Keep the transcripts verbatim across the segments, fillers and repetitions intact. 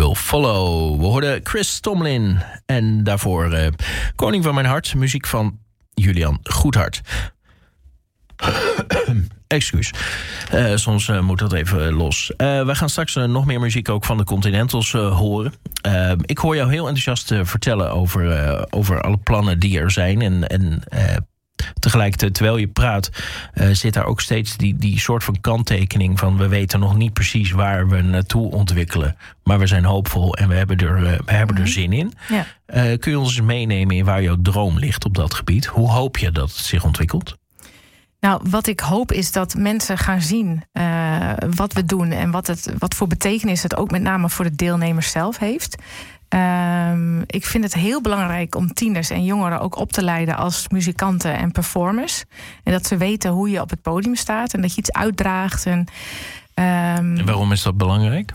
Will Follow. We hoorden Chris Tomlin. En daarvoor uh, Koning van Mijn Hart. Muziek van Julian Goedhart. Excuus. Uh, soms uh, moet dat even los. Uh, wij gaan straks uh, nog meer muziek ook van de Continentals uh, horen. Uh, ik hoor jou heel enthousiast uh, vertellen over, uh, over alle plannen die er zijn. En, en uh, tegelijkertijd, terwijl je praat, uh, zit daar ook steeds die, die soort van kanttekening van we weten nog niet precies waar we naartoe ontwikkelen. Maar we zijn hoopvol en we hebben er, uh, we hebben er zin in. Ja. Uh, kun je ons eens meenemen in waar jouw droom ligt op dat gebied? Hoe hoop je dat het zich ontwikkelt? Nou, wat ik hoop is dat mensen gaan zien uh, wat we doen en wat, het, wat voor betekenis het ook met name voor de deelnemers zelf heeft. Um, ik vind het heel belangrijk om tieners en jongeren ook op te leiden als muzikanten en performers. En dat ze weten hoe je op het podium staat en dat je iets uitdraagt. En, um, en waarom is dat belangrijk?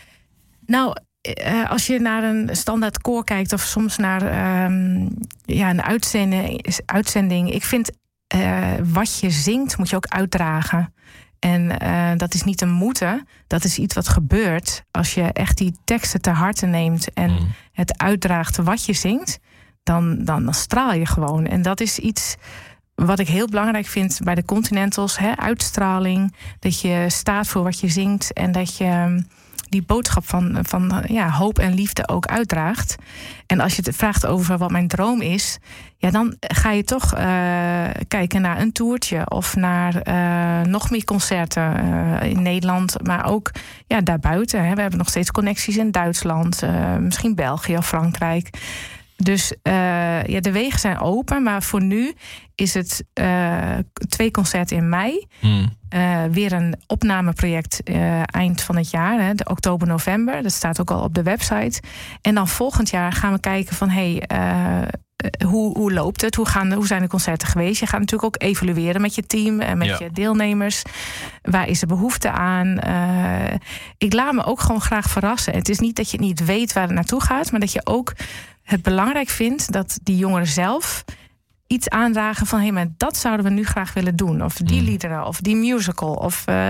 Nou, uh, als je naar een standaard koor kijkt of soms naar um, ja, een uitzending, uitzending. Ik vind uh, wat je zingt moet je ook uitdragen. En uh, dat is niet een moeten, dat is iets wat gebeurt als je echt die teksten ter harte neemt en mm. het uitdraagt wat je zingt, dan, dan, dan straal je gewoon. En dat is iets wat ik heel belangrijk vind bij de Continentals, hè, uitstraling, dat je staat voor wat je zingt en dat je die boodschap van, van ja, hoop en liefde ook uitdraagt. En als je het vraagt over wat mijn droom is, ja, dan ga je toch uh, kijken naar een toertje of naar uh, nog meer concerten uh, in Nederland, maar ook ja, daarbuiten. Hè. We hebben nog steeds connecties in Duitsland, uh, misschien België of Frankrijk. Dus uh, ja, de wegen zijn open, maar voor nu is het uh, twee concerten in mei. Hmm. Uh, weer een opnameproject uh, eind van het jaar, hè, de oktober, november. Dat staat ook al op de website. En dan volgend jaar gaan we kijken van hey, uh, hoe, hoe loopt het? Hoe, gaan, hoe zijn de concerten geweest? Je gaat natuurlijk ook evalueren met je team en met ja. je deelnemers. Waar is er behoefte aan? Uh, ik laat me ook gewoon graag verrassen. Het is niet dat je niet weet waar het naartoe gaat, maar dat je ook het belangrijk vindt dat die jongeren zelf iets aandragen van hé, maar dat zouden we nu graag willen doen. Of die liederen, of die musical, of uh,